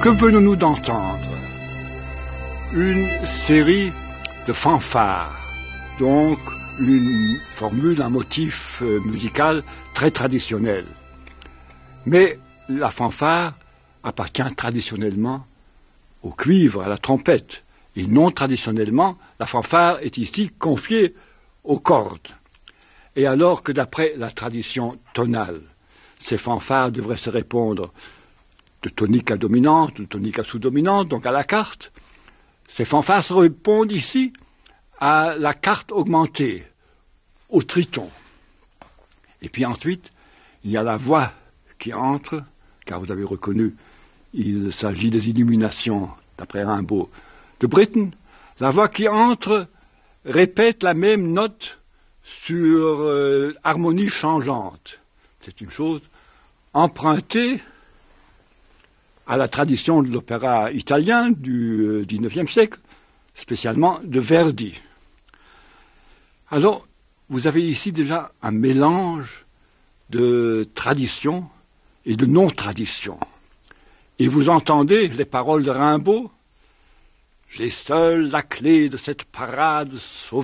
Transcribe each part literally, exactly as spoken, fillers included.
Que venons-nous d'entendre? Une série de fanfares, donc une formule, un motif musical très traditionnel. Mais la fanfare appartient traditionnellement au cuivre, à la trompette, et non traditionnellement, la fanfare est ici confiée aux cordes. Et alors que d'après la tradition tonale, ces fanfares devraient se répondre de tonique à dominante, de tonique à sous-dominante, donc à la carte, ces fanfares se répondent ici à la carte augmentée, au triton. Et puis ensuite, il y a la voix qui entre, car vous avez reconnu, il s'agit des illuminations, d'après Rimbaud, de Britten. La voix qui entre répète la même note sur euh, harmonie changeante. C'est une chose empruntée à la tradition de l'opéra italien du dix-neuvième siècle, spécialement de Verdi. Alors, vous avez ici déjà un mélange de tradition et de non-tradition. Et vous entendez les paroles de Rimbaud: « J'ai seul la clé de cette parade sauvage ».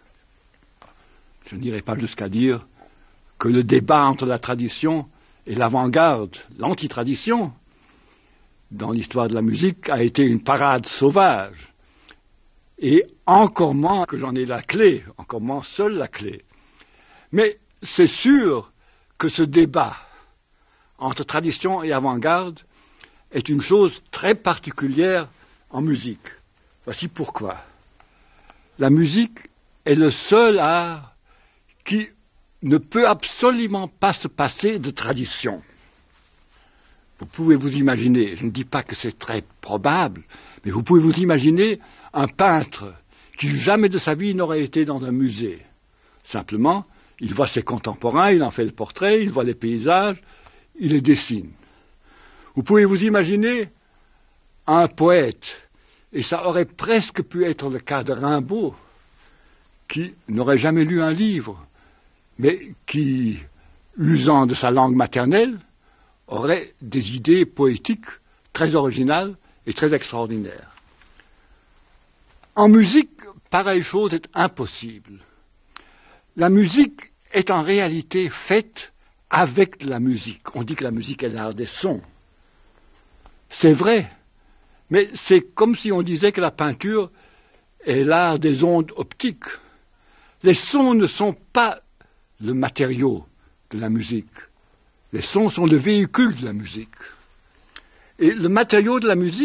Je n'irai pas jusqu'à dire que le débat entre la tradition et l'avant-garde, l'antitradition, dans l'histoire de la musique, a été une parade sauvage. Et encore moins que j'en ai la clé, encore moins seule la clé. Mais c'est sûr que ce débat entre tradition et avant-garde est une chose très particulière en musique. Voici pourquoi. La musique est le seul art qui ne peut absolument pas se passer de tradition. Vous pouvez vous imaginer, je ne dis pas que c'est très probable, mais vous pouvez vous imaginer un peintre qui jamais de sa vie n'aurait été dans un musée. Simplement, il voit ses contemporains, il en fait le portrait, il voit les paysages, il les dessine. Vous pouvez vous imaginer un poète, et ça aurait presque pu être le cas de Rimbaud, qui n'aurait jamais lu un livre, mais qui, usant de sa langue maternelle, aurait des idées poétiques très originales et très extraordinaires. En musique, pareille chose est impossible. La musique est en réalité faite avec la musique. On dit que la musique est l'art des sons. C'est vrai, mais c'est comme si on disait que la peinture est l'art des ondes optiques. Les sons ne sont pas le matériau de la musique. Les sons sont le véhicule de la musique. Et le matériau de la musique